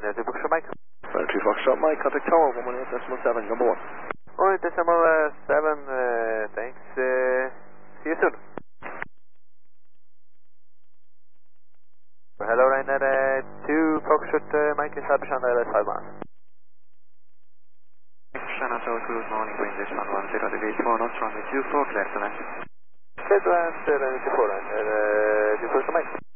Roger, 2 Foxtrot Mike. 2 Foxtrot Mike, contact tower 118.7, number 1. 118.7, thanks. See you soon. Hello, Ryanair 2 Foxtrot Mike, establish on the 5 miles. China Tower, good morning, wind is 110 degrees 4 knots, runway 24, clear to land. Clear to land, 24, 2 Foxtrot Mike.